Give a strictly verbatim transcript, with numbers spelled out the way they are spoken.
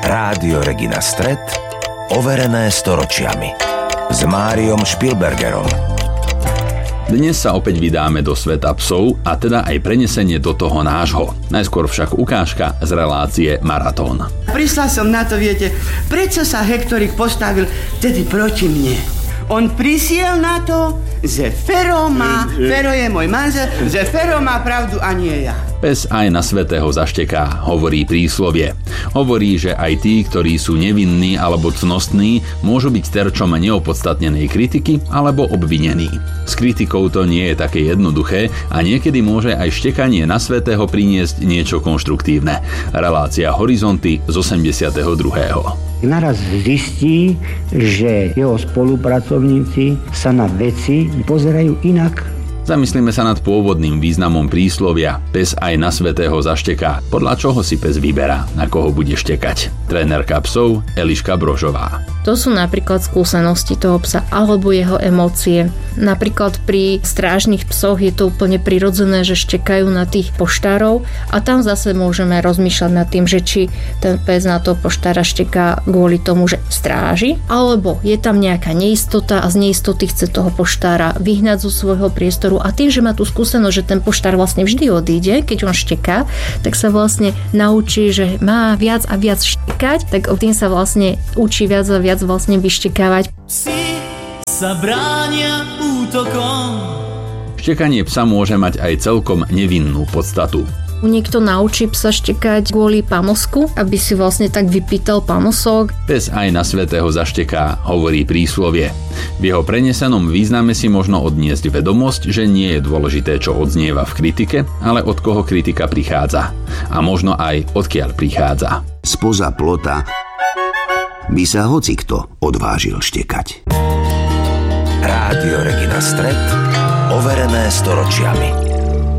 Rádio Regina Stret, overené storočiami. S Máriom Špilbergerom. Dnes sa opäť vydáme do sveta psov, a teda aj prenesenie do toho nášho. Najskôr však ukážka z relácie Maratón. Prišla som na to, viete, prečo sa Hektorik postavil tedy proti mne? On prisiel na to, že Fero má, Fero je môj manžel, že Fero má pravdu a nie ja. Pes aj na svätého zašteká, hovorí príslovie. Hovorí, že aj tí, ktorí sú nevinní alebo cnostní, môžu byť terčom neopodstatnenej kritiky alebo obvinení. S kritikou to nie je také jednoduché a niekedy môže aj štekanie na svätého priniesť niečo konštruktívne. Relácia Horizonty z osemdesiateho druhého. Naraz zistí, že jeho spolupracovníci sa na veci pozerajú inak. Zamyslíme sa nad pôvodným významom príslovia pes aj na svätého zašteká. Podľa čoho si pes vyberá, na koho bude štekať? Trénerka psov Eliška Brožová. To sú napríklad skúsenosti toho psa alebo jeho emócie. Napríklad pri strážnych psoch je to úplne prirodzené, že štekajú na tých poštárov a tam zase môžeme rozmýšľať nad tým, že či ten pes na toho poštára šteká kvôli tomu, že stráži, alebo je tam nejaká neistota a z neistoty chce toho poštára vyhnať zo svojho priestoru a tým, že má tú skúsenosť, že ten poštár vlastne vždy odíde, keď on šteká, tak sa vlastne naučí, že má viac a viac štekať, tak tým sa vlastne učí viac a viac vlastne vyštekávať. Psi sa bránia útokom. Štekanie psa môže mať aj celkom nevinnú podstatu. Niekto naučí psa štekať kvôli pamosku, aby si vlastne tak vypýtal pamosok. Pes aj na svätého zašteká, hovorí príslovie. V jeho prenesenom význame si možno odniesť vedomosť, že nie je dôležité, čo odznieva v kritike, ale od koho kritika prichádza. A možno aj odkiaľ prichádza. Spoza plota by sa hocikto odvážil štekať. Rádio Regina Stret, overené storočiami.